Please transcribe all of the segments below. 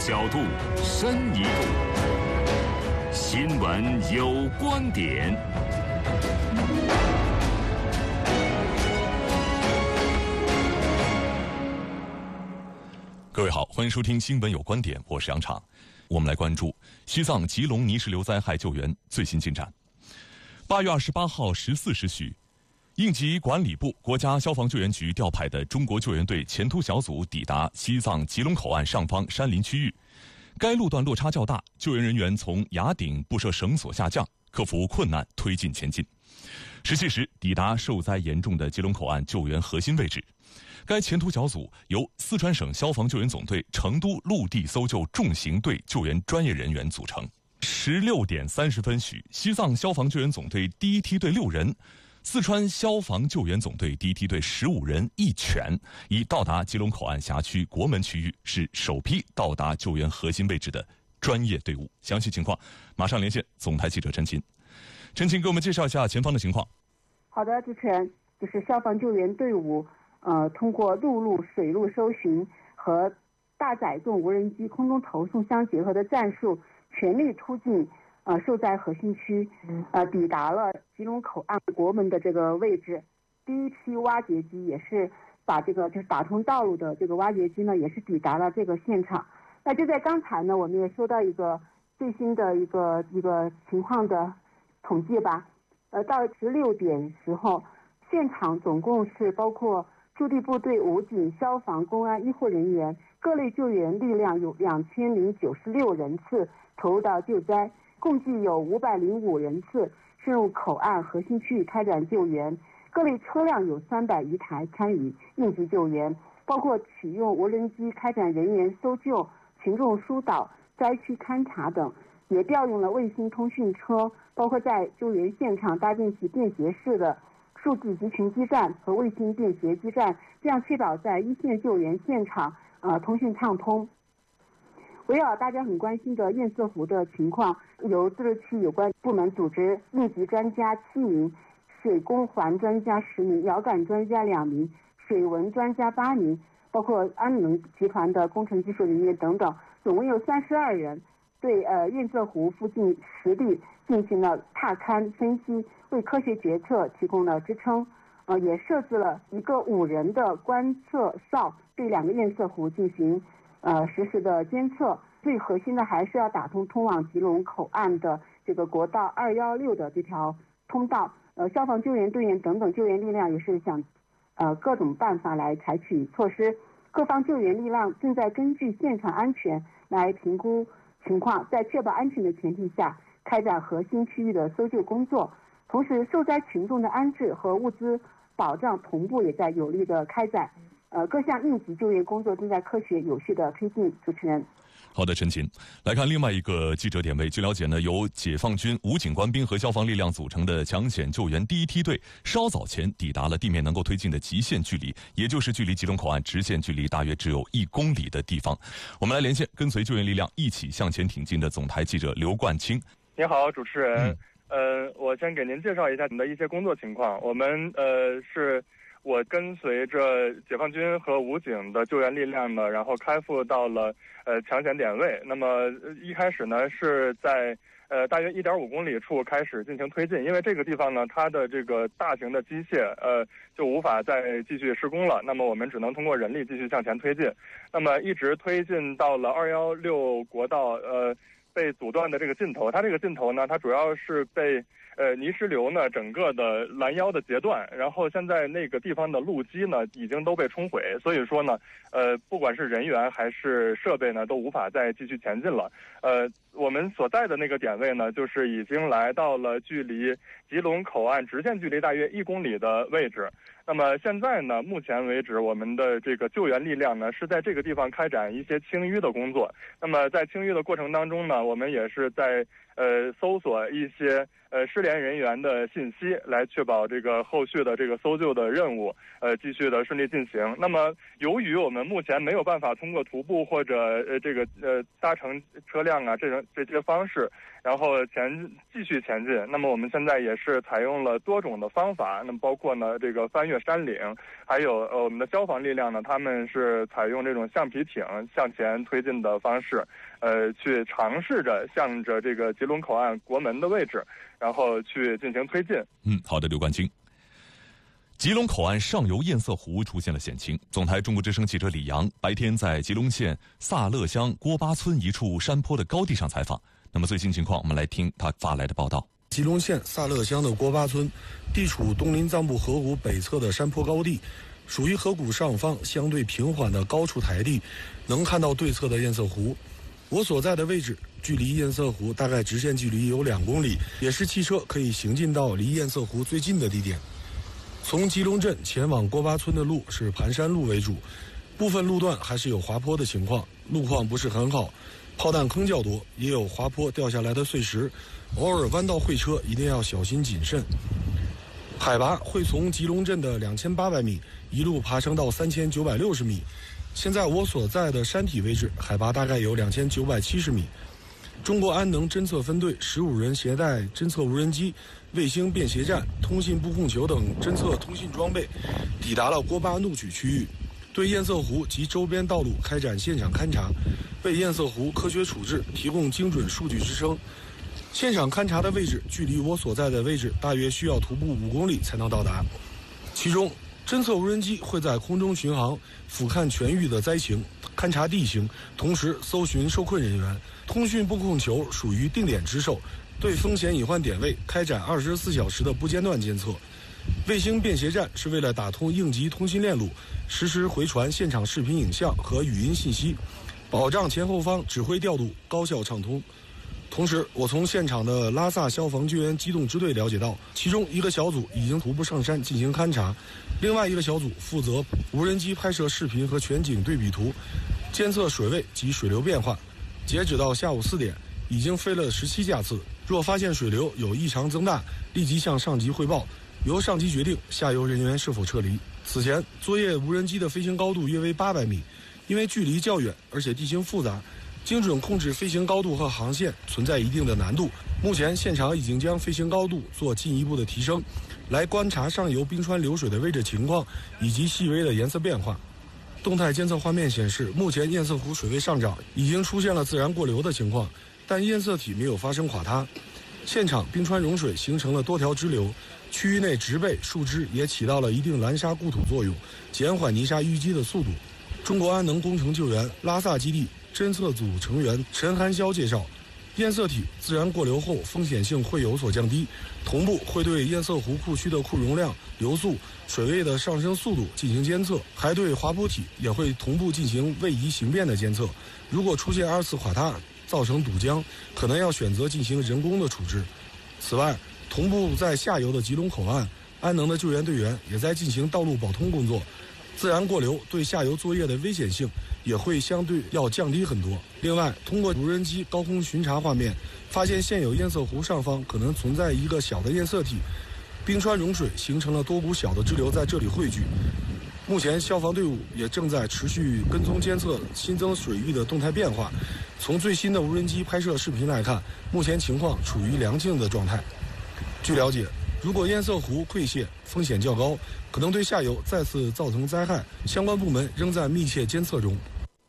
小度，深一度。新闻有观点。各位好，欢迎收听新闻有观点，我是杨畅。我们来关注西藏吉隆泥石流灾害救援最新进展。8月28号14时许，应急管理部、国家消防救援局调派的中国救援队前突小组抵达西藏吉隆口岸上方山林区域。该路段落差较大，救援人员从崖顶布设绳索下降，克服困难推进前进。17时抵达受灾严重的吉隆口岸救援核心位置。该前突小组由四川省消防救援总队成都陆地搜救重型队救援专业人员组成。16点30分许，西藏消防救援总队第一梯队6人，四川消防救援总队第一梯队15人一犬，已到达吉隆口岸辖区国门区域，是首批到达救援核心位置的专业队伍。详细情况马上连线总台记者陈琴。陈琴，给我们介绍一下前方的情况。 好的，主持人，就是消防救援队伍通过陆路、水路搜寻和大载重无人机空中投送相结合的战术，全力突进受灾核心区，抵达了吉隆口岸国门的这个位置。第一批挖掘机也是把这个就是打通道路的这个挖掘机呢，也是抵达了这个现场。那就在刚才呢，我们也收到一个最新的一个情况的统计吧。到16点时候，现场总共是包括驻地部队、武警、消防、公安、医护人员各类救援力量有2096人次投入到救灾，共计有505人次深入口岸核心区域开展救援，各类车辆有300余台参与应急救援，包括启用无人机开展人员搜救、群众疏导、灾区勘察等，也调用了卫星通讯车，包括在救援现场搭建起便携式的数据集群基站和卫星便携基站，这样确保在一线救援现场通讯畅通。围绕大家很关心的堰塞湖的情况，由自治区有关部门组织应急专家7名、水工环专家10名、遥感专家2名、水文专家8名，包括安能集团的工程技术人员等等，总共有32人，对堰塞湖附近实地进行了踏勘分析，为科学决策提供了支撑。也设置了一个5人的观测哨，对2个堰塞湖进行实时的监测。最核心的还是要打通通往吉隆口岸的这个国道216的这条通道。消防救援队员等等救援力量也是想各种办法来采取措施。各方救援力量正在根据现场安全来评估情况，在确保安全的前提下开展核心区域的搜救工作。同时，受灾群众的安置和物资保障同步也在有力的开展。各项应急救援工作正在科学有序的推进。主持人。 好的，陈琴。来看另外一个记者点位。据了解呢，由解放军、武警官兵和消防力量组成的抢险救援第一梯队稍早前抵达了地面能够推进的极限距离，也就是距离吉隆口岸直线距离大约只有1公里的地方。我们来连线跟随救援力量一起向前挺进的总台记者刘冠清。 你好，主持人。我先给您介绍一下我们的一些工作情况。我跟随着解放军和武警的救援力量呢，然后开赴到了抢险点位。那么一开始呢是在大约1.5公里处开始进行推进，因为这个地方呢它的这个大型的机械就无法再继续施工了，那么我们只能通过人力继续向前推进。那么一直推进到了216国道被阻断的这个尽头，它这个尽头呢，它主要是被泥石流呢整个的拦腰的截断，然后现在那个地方的路基呢已经都被冲毁，所以说呢不管是人员还是设备呢都无法再继续前进了。我们所在的那个点位呢，就是已经来到了距离吉隆口岸直线距离大约1公里的位置。那么现在呢，目前为止我们的这个救援力量呢是在这个地方开展一些清淤的工作。那么在清淤的过程当中呢，我们也是在搜索一些失联人员的信息，来确保这个后续的这个搜救的任务继续的顺利进行。那么由于我们目前没有办法通过徒步或者搭乘车辆啊这些方式，然后继续前进，那么我们现在也是采用了多种的方法，那么包括呢这个翻越山岭，还有我们的消防力量呢，他们是采用这种橡皮艇向前推进的方式，去尝试着向着这个吉隆口岸国门的位置，然后去进行推进。 好的，刘冠军。吉隆口岸上游堰塞湖出现了险情。总台中国之声记者李阳白天在吉隆县萨勒乡郭巴村一处山坡的高地上采访。那么最新情况，我们来听他发来的报道。 吉隆县萨勒乡的郭巴村，地处东林藏布河谷北侧的山坡高地，属于河谷上方相对平缓的高处台地，能看到对侧的堰塞湖。我所在的位置距离堰塞湖大概直线距离有2公里，也是汽车可以行进到离堰塞湖最近的地点。从吉隆镇前往郭巴村的路是盘山路为主，部分路段还是有滑坡的情况，路况不是很好，炮弹坑较多，也有滑坡掉下来的碎石，偶尔弯道会车一定要小心谨慎。海拔会从吉隆镇的2800米一路爬升到3960米，现在我所在的山体位置海拔大概有2970米。中国安能侦测分队15人携带侦测无人机、卫星便携站、通信布控球等侦测通信装备，抵达了郭巴怒曲区域，对堰塞湖及周边道路开展现场勘查，为堰塞湖科学处置提供精准数据支撑。现场勘查的位置距离我所在的位置大约需要徒步5公里才能到达。其中，侦测无人机会在空中巡航，俯瞰全域的灾情，勘察地形，同时搜寻受困人员。通讯布控球属于定点值守，对风险隐患点位开展24小时的不间断监测。卫星便携站是为了打通应急通信链路，实时回传现场视频影像和语音信息，保障前后方指挥调度高效畅通。同时，我从现场的拉萨消防救援机动支队了解到，其中一个小组已经徒步上山进行勘察，另外一个小组负责无人机拍摄视频和全景对比图，监测水位及水流变化。截止到下午4点，已经飞了17架次。若发现水流有异常增大，立即向上级汇报，由上级决定下游人员是否撤离。此前，作业无人机的飞行高度约为800米，因为距离较远，而且地形复杂，精准控制飞行高度和航线存在一定的难度。目前现场已经将飞行高度做进一步的提升，来观察上游冰川流水的位置情况以及细微的颜色变化。动态监测画面显示，目前堰塞湖水位上涨，已经出现了自然过流的情况，但堰塞体没有发生垮塌。现场冰川融水形成了多条支流，区域内植被、树枝也起到了一定拦沙固土作用，减缓泥沙淤积的速度。中国安能工程救援拉萨基地侦测组成员陈寒霄介绍，堰塞体自然过流后风险性会有所降低，同步会对堰塞湖库区的库容量、流速、水位的上升速度进行监测，还对滑坡体也会同步进行位移形变的监测。如果出现2次垮塌造成堵江，可能要选择进行人工的处置。此外，同步在下游的吉隆口岸，安能的救援队员也在进行道路保通工作，自然过流对下游作业的危险性也会相对要降低很多。另外，通过无人机高空巡查画面，发现现有堰塞湖上方可能存在一个小的堰塞体，冰川融水形成了多股小的支流在这里汇聚。目前消防队伍也正在持续跟踪监测新增水域的动态变化。从最新的无人机拍摄视频来看，目前情况处于良性的状态。据了解，如果堰塞湖溃泄，风险较高，可能对下游再次造成灾害，相关部门仍在密切监测中。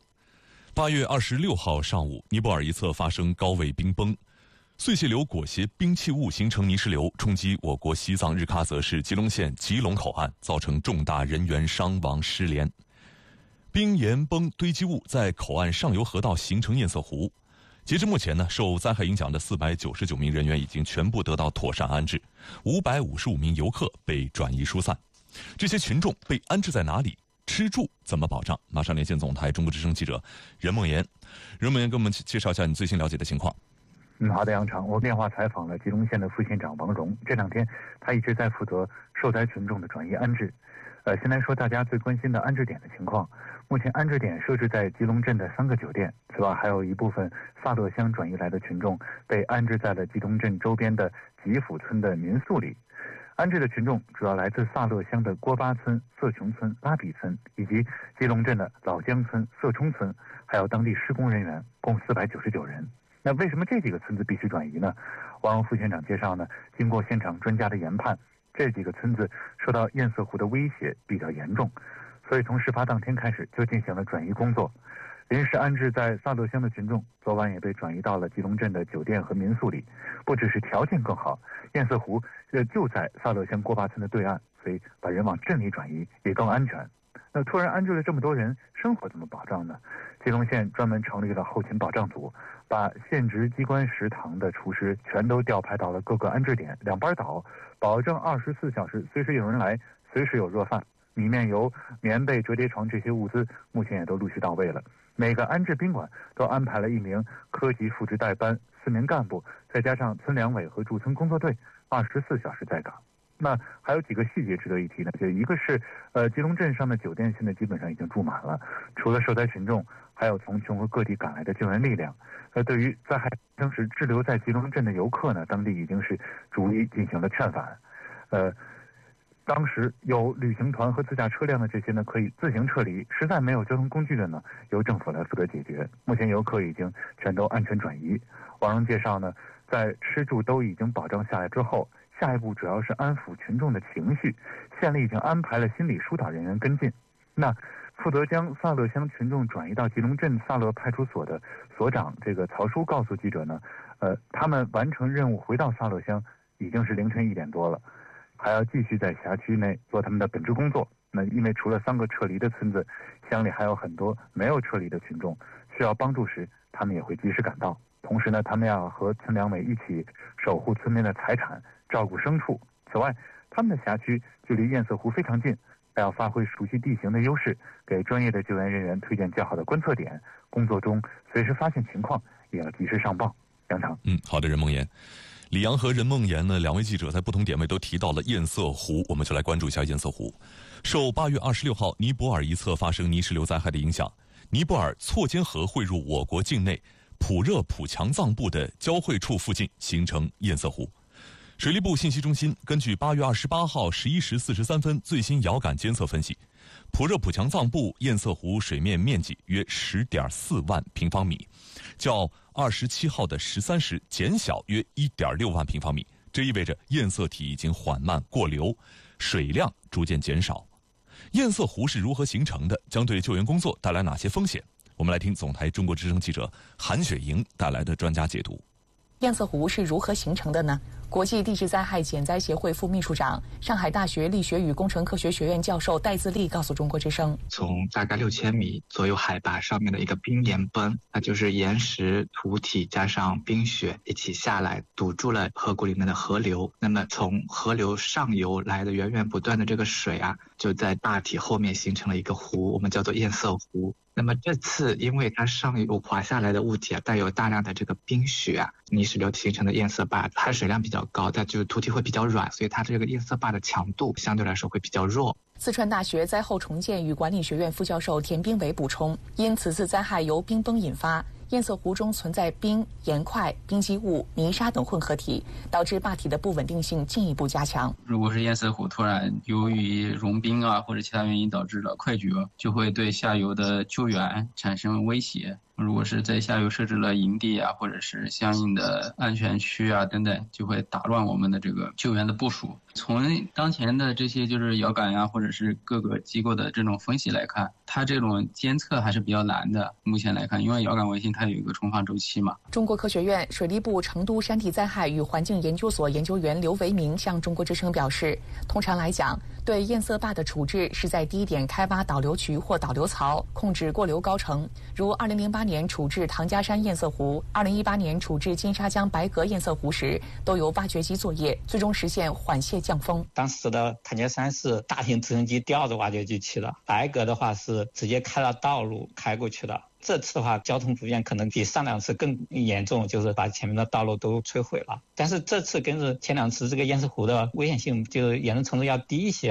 8月26号上午，尼泊尔一侧发生高位冰崩，碎屑流裹挟冰气雾形成泥石流，冲击我国西藏日喀则市吉隆县吉隆口岸，造成重大人员伤亡失联。冰岩崩堆积物在口岸上游河道形成堰塞湖。截至目前呢，受灾害影响的499名人员已经全部得到妥善安置，555名游客被转移疏散。这些群众被安置在哪里？吃住怎么保障？马上连线总台中国之声记者任梦妍。任梦妍给我们介绍一下你最新了解的情况。 好的，杨常，我电话采访了吉隆县的副县长王荣。这2天，他一直在负责受灾群众的转移安置。 先来说大家最关心的安置点的情况。目前安置点设置在吉隆镇的3个酒店，此外还有一部分萨乐乡转移来的群众被安置在了吉隆镇周边的吉府村的民宿里。安置的群众主要来自萨乐乡的郭巴村、色琼村、拉比村，以及吉隆镇的老江村、色冲村，还有当地施工人员，共499人。那为什么这几个村子必须转移呢？王荣副县长介绍呢，经过现场专家的研判，这几个村子受到堰塞湖的威胁比较严重，所以从事发当天开始就进行了转移工作。临时安置在萨乐乡的群众昨晚也被转移到了吉隆镇的酒店和民宿里。不只是条件更好，堰塞湖就在萨乐乡郭巴村的对岸，所以把人往镇里转移也更安全。那突然安置了这么多人，生活怎么保障呢？吉隆县专门成立了后勤保障组，把县直机关食堂的厨师全都调派到了各个安置点，2班倒，保证24小时随时有人来，随时有热饭、米面油、棉被、折叠床这些物资，目前也都陆续到位了。每个安置宾馆都安排了1名科级副职代班，4名干部，再加上村两委和驻村工作队，24小时在岗。那还有几个细节值得一提呢，就一个是吉隆镇上的酒店现在基本上已经住满了，除了受灾群众，还有从全国各地赶来的救援力量。对于灾害发生时滞留在吉隆镇的游客呢，当地已经是逐一进行了劝返。当时有旅行团和自驾车辆的这些呢，可以自行撤离，实在没有交通工具的呢，由政府来负责解决。目前游客已经全都安全转移。网上介绍呢，在吃住都已经保障下来之后，下一步主要是安抚群众的情绪，县里已经安排了心理疏导人员跟进。那负责将萨乐乡群众转移到吉隆镇萨乐派出所的所长这个曹叔告诉记者呢，他们完成任务回到萨乐乡已经是凌晨1点多了，还要继续在辖区内做他们的本职工作。那因为除了3个撤离的村子，乡里还有很多没有撤离的群众，需要帮助时，他们也会及时赶到。同时呢，他们要和村两委一起守护村民的财产，照顾牲畜。此外，他们的辖区距离堰塞湖非常近，还要发挥熟悉地形的优势，给专业的救援人员推荐较好的观测点。工作中随时发现情况，也要及时上报。杨常， 好的，任梦妍。李阳和任梦妍呢，2位记者在不同点位都提到了堰塞湖，我们就来关注一下堰塞湖。受8月26号尼泊尔一侧发生泥石流灾害的影响，尼泊尔错间河汇入我国境内普热普强藏部的交汇处附近形成堰塞湖。水利部信息中心根据8月28号11时43分最新遥感监测分析，普热普强藏部堰塞湖水面面积约10.4万平方米，较27号的13时减小约1.6万平方米，这意味着堰塞体已经缓慢过流，水量逐渐减少。堰塞湖是如何形成的？将对救援工作带来哪些风险？我们来听总台中国之声记者韩雪莹带来的专家解读。 堰塞湖是如何形成的呢？国际地质灾害减灾协会副秘书长、上海大学力学与工程科学学院教授戴自立告诉中国之声， 从大概6000米左右海拔上面的一个冰岩崩，那就是岩石、土体加上冰雪一起下来，堵住了河谷里面的河流。那么从河流上游来的源源不断的这个水啊，就在大体后面形成了一个湖，我们叫做堰塞湖。那么这次因为它上游滑下来的物体带有大量的这个冰雪啊，泥石流形成的堰塞坝，它水量比较高，但就是土体会比较软，所以它这个堰塞坝的强度相对来说会比较弱。 四川大学灾后重建与管理学院副教授田斌伟补充，因此次灾害由冰崩引发，堰塞湖中存在冰、岩块、冰积物、泥沙等混合体，导致坝体的不稳定性进一步加强。 如果是堰塞湖突然由于融冰啊或者其他原因导致了快决，就会对下游的救援产生威胁。如果是在下游设置了营地啊，或者是相应的安全区啊等等，就会打乱我们的这个救援的部署。从当前的这些就是遥感呀，或者是各个机构的这种分析来看，它这种监测还是比较难的。目前来看，因为遥感卫星它有一个重放周期嘛。 中国科学院水利部成都山地灾害与环境研究所研究员刘维明向中国之声表示，通常来讲，对堰塞坝的处置是在低点开挖导流渠或导流槽，控制过流高程，如2008年处置唐家山堰塞湖、2018年处置金沙江白阁堰塞湖时，都有挖掘机作业，最终实现缓泄降风。 当时的唐家山是大型直升机吊着挖掘机去的，白阁的话是直接开了道路开过去的。这次的话，交通不便可能比上2次更严重，就是把前面的道路都摧毁了。但是这次跟着前2次，这个堰塞湖的危险性就是严重程度要低一些。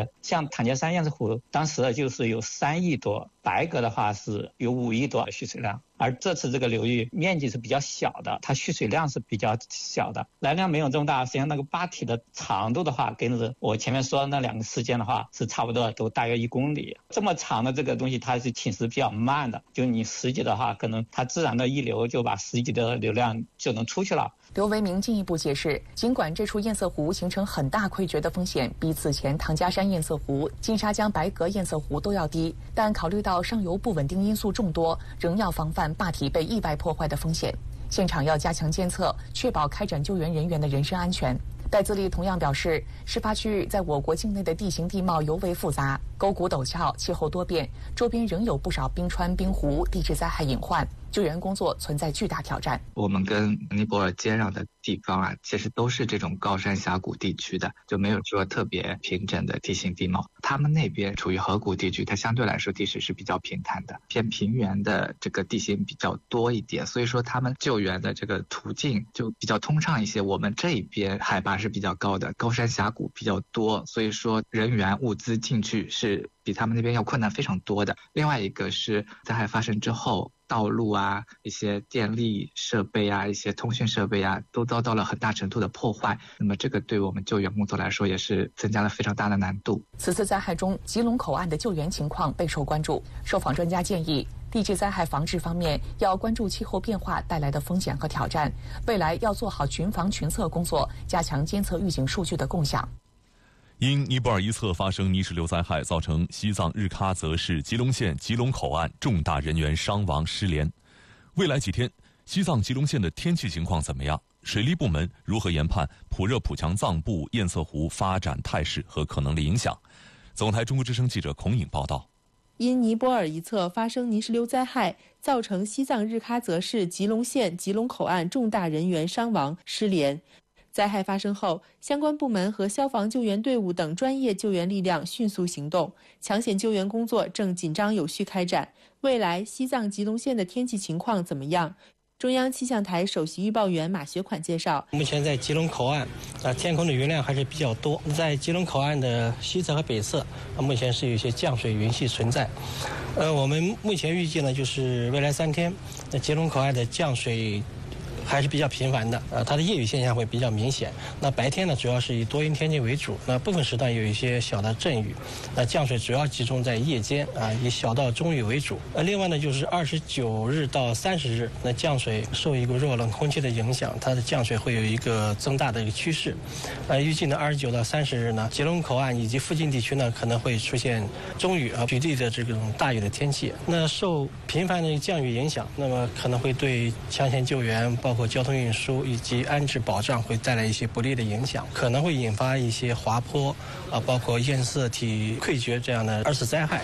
是像坦杰山堰塞湖，当时就是有3亿多，白河的话是有5亿多的蓄水量。而这次这个流域面积是比较小的，它蓄水量是比较小的，来量没有这么大。实际上那个坝体的长度的话，跟我前面说的那2个事件的话是差不多，都大约1公里。这么长的这个东西，它是侵蚀比较慢的，就你10级的话，可能它自然的溢流就把10级的流量就能出去了。 刘维明进一步解释，尽管这处堰塞湖形成很大溃决的风险比此前唐家山堰塞湖、金沙江白河堰塞湖都要低，但考虑到上游不稳定因素众多，仍要防范坝体被意外破坏的风险。现场要加强监测，确保开展救援人员的人身安全。戴自立同样表示，事发区域在我国境内的地形地貌尤为复杂，沟谷陡峭，气候多变，周边仍有不少冰川、冰湖、地质灾害隐患，救援工作存在巨大挑战。 我们跟尼泊尔接壤的地方啊，其实都是这种高山峡谷地区的，就没有说特别平整的地形地貌。他们那边处于河谷地区，它相对来说地势是比较平坦的，偏平原的这个地形比较多一点，所以说他们救援的这个途径就比较通畅一些。我们这边海拔是比较高的，高山峡谷比较多，所以说人员物资进去是比他们那边要困难非常多的。另外一个是灾害发生之后，道路啊、一些电力设备啊、一些通讯设备啊，都遭到了很大程度的破坏。那么这个对我们救援工作来说，也是增加了非常大的难度。 此次灾害中，吉隆口岸的救援情况备受关注。受访专家建议，地质灾害防治方面要关注气候变化带来的风险和挑战，未来要做好群防群测工作，加强监测预警数据的共享。 因尼泊尔一侧发生泥石流灾害，造成西藏日喀则市吉隆县吉隆口岸重大人员伤亡失联。未来几天，西藏吉隆县的天气情况怎么样？水利部门如何研判普热普强藏布堰塞湖发展态势和可能的影响？总台中国之声记者孔颖报道。 因尼泊尔一侧发生泥石流灾害，造成西藏日喀则市吉隆县吉隆口岸重大人员伤亡失联。灾害发生后，相关部门和消防救援队伍等专业救援力量迅速行动，抢险救援工作正紧张有序开展。未来西藏吉隆县的天气情况怎么样？中央气象台首席预报员马学款介绍， 目前在吉隆口岸天空的云量还是比较多，在吉隆口岸的西侧和北侧目前是有一些降水云系存在。我们目前预计呢，就是未来3天吉隆口岸的降水还是比较频繁的，它的夜雨现象会比较明显。那白天呢，主要是以多云天气为主，那部分时段有一些小的阵雨。那降水主要集中在夜间以小到中雨为主。另外呢，就是29日到30日，那降水受一股弱冷空气的影响，它的降水会有一个增大的一个趋势。预计呢29到30日呢，吉隆口岸以及附近地区呢可能会出现中雨局地的这种大雨的天气。那受频繁的降雨影响，那么可能会对抢险救援包括交通运输以及安置保障会带来一些不利的影响，可能会引发一些滑坡包括堰塞体溃决这样的2次灾害。